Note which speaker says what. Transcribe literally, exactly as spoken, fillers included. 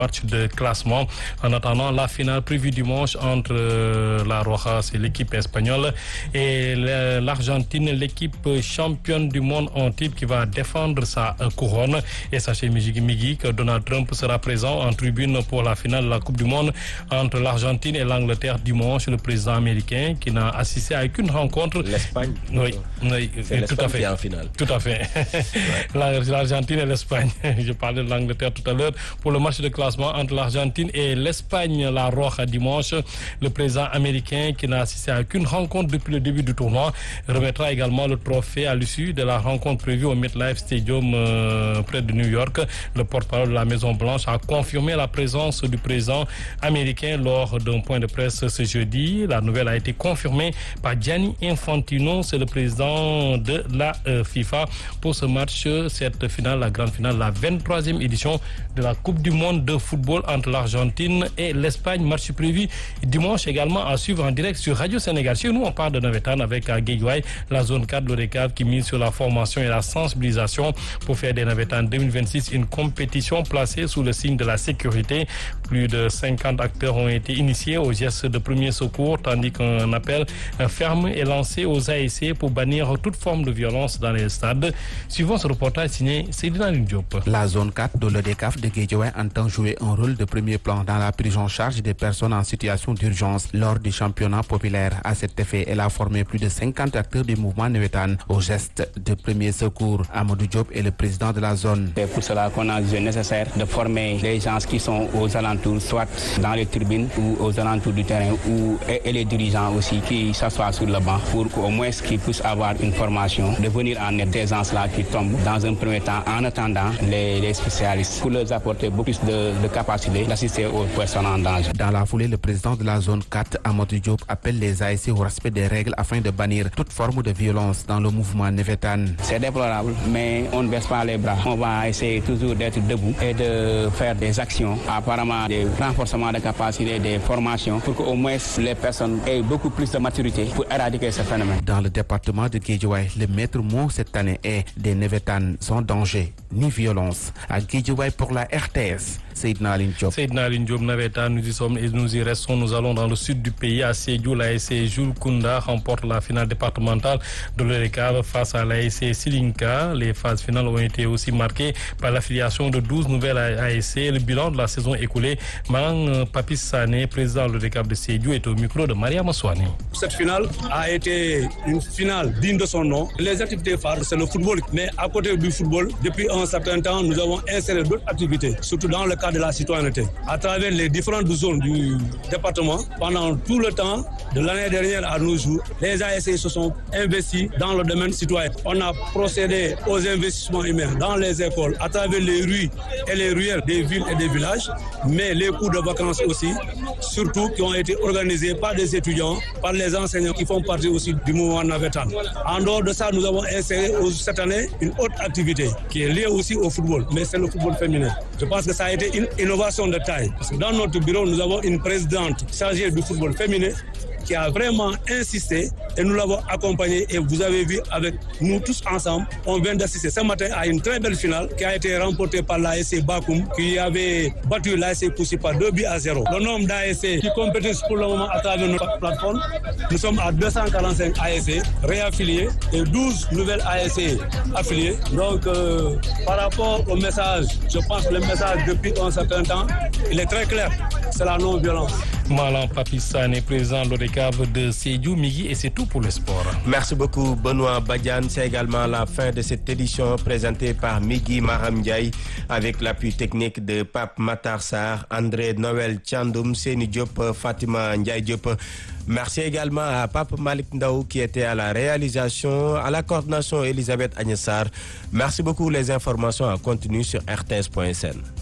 Speaker 1: match de classement. En attendant la finale prévue dimanche entre euh, la Roja, c'est l'équipe espagnole, et l'Argentine, l'équipe championne du monde en titre qui va défendre sa euh, couronne. Et sachez, Migi Migi, que Donald Trump sera présent en tribune pour la finale de la Coupe du Monde entre l'Argentine et l'Angleterre dimanche. Le président américain qui n'a assisté à aucune rencontre.
Speaker 2: L'Espagne.
Speaker 1: Oui, oui,
Speaker 2: c'est
Speaker 1: tout à fait.
Speaker 2: Qui est en finale.
Speaker 1: Tout à fait.
Speaker 2: Ouais.
Speaker 1: L'Argentine et l'Espagne. Je parlais de l'Angleterre tout à l'heure pour le match de classement entre l'Argentine et l'Espagne, la Roja dimanche. Le président américain qui n'a assisté à aucune rencontre depuis le début du tournoi remettra également le trophée à l'issue de la rencontre prévue au MetLife Stadium euh, près de New York. Le porte-parole de la Maison-Blanche a confirmé la présence du président américain lors d'un point de presse ce jeudi. La nouvelle a été confirmée par Gianni Infantino, c'est le président de la euh, FIFA pour ce match, cette finale, la grande finale, la vingt-troisième édition de la Coupe du Monde de football entre l'Argentine et l'Espagne. Match prévu dimanche également à suivre en direct sur Radio Sénégal. Chez nous, on parle de navétane avec à Guédiawaye, la zone quatre, l'ODCAV qui mise sur la formation et la sensibilisation pour faire des navétanes deux mille vingt-six une compétition placée sous le signe de la sécurité. Plus de cinquante acteurs ont été initiés aux gestes de premier secours, tandis qu'un appel ferme est lancé aux A S C pour bannir toute forme de violence dans les stades. Suivons ce reportage signé Seydina Diop.
Speaker 3: La zone quatre de l'ODCAV de Guédiawaye entend jouer un rôle de premier plan dans la prise en charge des personnes en situation d'urgence lors du championnat populaire. À cet effet, elle a formé plus de cinquante acteurs du mouvement navétane aux gestes de premier secours. Amadou Diop est le président de la zone.
Speaker 4: C'est pour cela qu'on a jugé nécessaire de former les gens qui sont aux alentours, soit dans les tribunes ou aux alentours du terrain, ou, et, et les dirigeants aussi qui s'assoient sur le banc pour qu'au moins qu'ils puissent avoir une formation, de venir en aide des gens-là qui tombent dans un premier temps en attendant les, les spécialistes pour leur apporter beaucoup plus de, de capacité d'assister aux personnes en danger.
Speaker 3: Dans la foulée, le président de la zone quatre, Amadou Diop, appelle les A S C au respect des règles afin de bannir toute forme de violence dans le mouvement navétane.
Speaker 4: C'est déplorable, mais on ne baisse pas les bras. On va essayer toujours d'être debout et de faire des actions, apparemment des renforcements de capacité, des formations, pour qu'au moins les personnes aient beaucoup plus de maturité pour éradiquer ce phénomène.
Speaker 3: Dans le département de Guédiawaye, le maître mot cette année est des navétanes sans danger ni violence. À Guédiawaye pour la R T S. Seydina Aline Diop.
Speaker 1: Seydina Aline Diop, navétane, nous y sommes et nous y restons. Nous allons dans le sud du pays. À Sédhiou, l'A S C Jules Kounda remporte la finale départementale de l'ODCAV face à l'A S C Silinka. Les phases finales ont été aussi marquées par l'affiliation de douze nouvelles A S C. Le bilan de la saison écoulée, Malang Papis Sané, président de l'ODCAV de Sédhiou, est au micro de Maria Maswani.
Speaker 5: Cette finale a été une finale digne de son nom. Les activités phares, c'est le football. Mais à côté du football, depuis un certain temps, nous avons inséré d'autres activités, surtout dans le cadre de la citoyenneté. À travers les différentes zones du département, pendant tout le temps de l'année dernière à nos jours, les A S C se sont investis dans le domaine citoyen. On a procédé aux investissements humains dans les écoles, à travers les rues et les ruelles des villes et des villages, mais les cours de vacances aussi, surtout qui ont été organisés par des étudiants, par les enseignants qui font partie aussi du mouvement navétane. En dehors de ça, nous avons inséré cette année une autre activité qui est liée aussi au football, mais c'est le football féminin. Je pense que ça a été une innovation de taille. Parce que dans notre bureau, nous avons une présidente chargée du football féminin qui a vraiment insisté et nous l'avons accompagné et vous avez vu avec nous tous ensemble, on vient d'assister ce matin à une très belle finale qui a été remportée par l'A S C Bakoum qui avait battu l'A S C Poussi par deux buts à zéro. Le nombre d'A S C qui compétissent pour le moment à travers notre plateforme, nous sommes à deux cent quarante-cinq A S C réaffiliés et douze nouvelles A S C affiliées. Donc euh, par rapport au message, je pense que le message depuis un certain temps, il est très clair, c'est la non-violence.
Speaker 1: Malang Papis Sané, président de l'ODCAV de Sédhiou, Migi, et c'est tout pour le sport.
Speaker 2: Merci beaucoup Benoît Badiane. C'est également la fin de cette édition présentée par Migi Maram Ndiaye avec l'appui technique de Pape Matar Sarr, André Noël Thiandoum, Seni Diop, Fatima Ndiaye Diop. Merci également à Pape Malik Ndaou qui était à la réalisation, à la coordination Elisabeth Agnessar. Merci beaucoup. Les informations en continu sur R T S point S N.